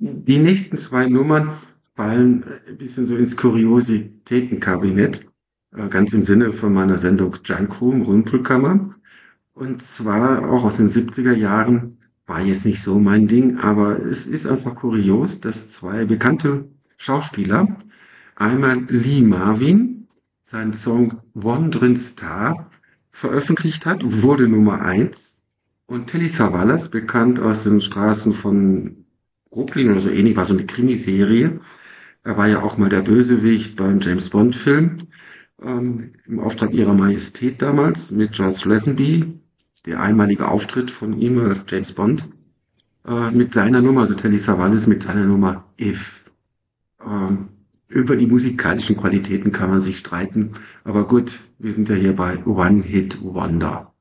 Die nächsten zwei Nummern fallen ein bisschen so ins Kuriositätenkabinett, ganz im Sinne von meiner Sendung Junkroom, Rümpelkammer. Und zwar auch aus den 70er Jahren, war jetzt nicht so mein Ding, aber es ist einfach kurios, dass zwei bekannte Schauspieler, einmal Lee Marvin, seinen Song Wandering Star veröffentlicht hat, wurde Nummer eins. Und Telly Savalas, bekannt aus den Straßen von Brooklyn oder so ähnlich, war so eine Krimiserie. Er war ja auch mal der Bösewicht beim James Bond-Film, im Auftrag ihrer Majestät damals mit George Lazenby, der einmalige Auftritt von ihm als James Bond, mit seiner Nummer, also Telly Savalas mit seiner Nummer If. Ähm, über die musikalischen Qualitäten kann man sich streiten, aber gut, wir sind ja hier bei One Hit Wonder.